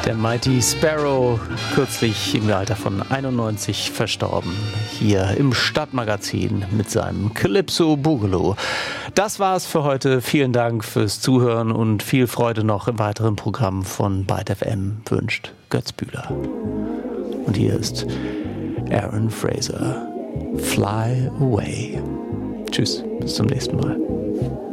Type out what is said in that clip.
Der Mighty Sparrow, kürzlich im Alter von 91 verstorben, hier im Stadtmagazin mit seinem Calypso Boogaloo. Das war's für heute. Vielen Dank fürs Zuhören und viel Freude noch im weiteren Programm von Byte FM, wünscht Götz Bühler. Und hier ist Aaron Fraser, Fly Away. Tschüss, bis zum nächsten Mal.